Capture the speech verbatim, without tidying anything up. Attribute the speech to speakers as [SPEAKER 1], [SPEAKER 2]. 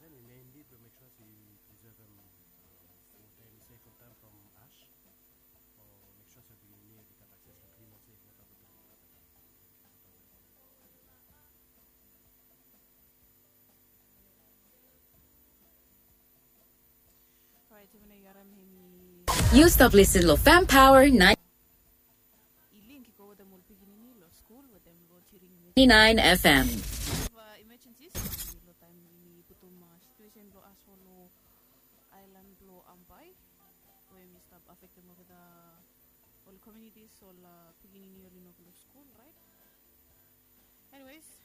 [SPEAKER 1] then in indeed we make sure to preserve them um, for any second time from ash or make sure to be near the access to clean or safe water to drink.
[SPEAKER 2] You stop listening to Fam Power ninety-nine F M.
[SPEAKER 3] Communities or uh, school, right? Anyways,